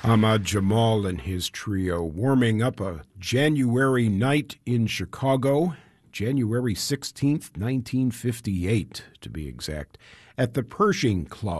Ahmad Jamal and his trio warming up a January night in Chicago, January 16th, 1958, to be exact, at the Pershing Club.